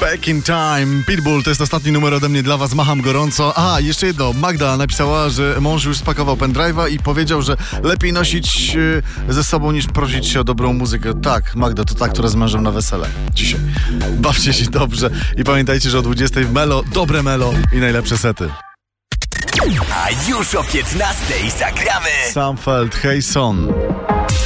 Back in Time, Pitbull, to jest ostatni numer ode mnie dla was, macham gorąco. A, jeszcze jedno, Magda napisała, że mąż już spakował pendrive'a i powiedział, że lepiej nosić ze sobą niż prosić się o dobrą muzykę. Tak, Magda, to ta, która z mężem na wesele dzisiaj. Bawcie się dobrze i pamiętajcie, że o 20 w Melo, dobre Melo i najlepsze sety. A już o 15 zagramy Sam Feld, Hey Son.